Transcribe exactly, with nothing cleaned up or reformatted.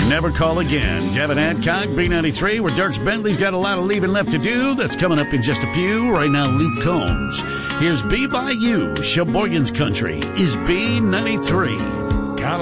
Never Call Again. Gavin Adcock, B ninety-three, where Dirks Bentley's got a lot of leaving left to do. That's coming up in just a few. Right now, Luke Combs. Here's Be By You. Sheboygan's Country is B ninety-three.